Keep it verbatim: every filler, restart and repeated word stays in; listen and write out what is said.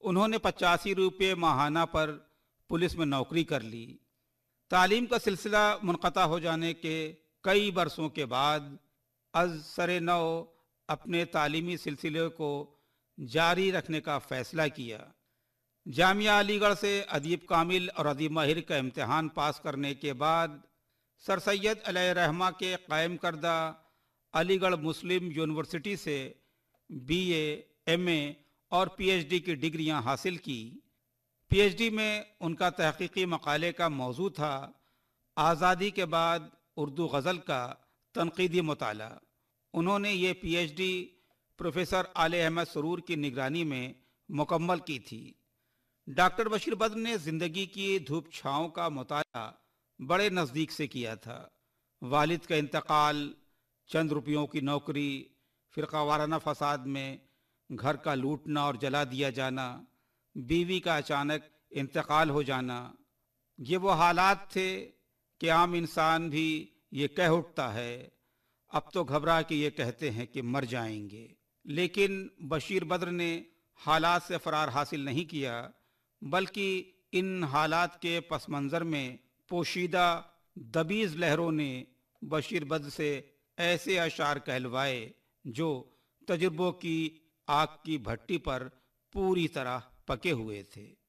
انہوں نے پچاسی روپے ماہانہ پر پولیس میں نوکری کر لی۔ تعلیم کا سلسلہ منقطع ہو جانے کے کئی برسوں کے بعد از سر نو اپنے تعلیمی سلسلے کو جاری رکھنے کا فیصلہ کیا۔ جامعہ علی گڑھ سے ادیب کامل اور ادیب ماہر کا امتحان پاس کرنے کے بعد سر سید علیہ رحمہ کے قائم کردہ علی گڑھ مسلم یونیورسٹی سے بی اے، ایم اے اور پی ایچ ڈی کی ڈگریاں حاصل کی۔ پی ایچ ڈی میں ان کا تحقیقی مقالے کا موضوع تھا آزادی کے بعد اردو غزل کا تنقیدی مطالعہ۔ انہوں نے یہ پی ایچ ڈی پروفیسر آل احمد سرور کی نگرانی میں مکمل کی تھی۔ ڈاکٹر بشیر بدر نے زندگی کی دھوپ چھاؤں کا مطالعہ بڑے نزدیک سے کیا تھا۔ والد کا انتقال، چند روپیوں کی نوکری، فرقہ وارانہ فساد میں گھر کا لوٹنا اور جلا دیا جانا، بیوی کا اچانک انتقال ہو جانا، یہ وہ حالات تھے کہ عام انسان بھی یہ کہہ اٹھتا ہے اب تو گھبرا کے یہ کہتے ہیں کہ مر جائیں گے۔ لیکن بشیر بدر نے حالات سے فرار حاصل نہیں کیا، بلکہ ان حالات کے پس منظر میں پوشیدہ دبیز لہروں نے بشیر بدر سے ایسے اشعار کہلوائے جو تجربوں کی آگ کی بھٹی پر پوری طرح پکے ہوئے تھے۔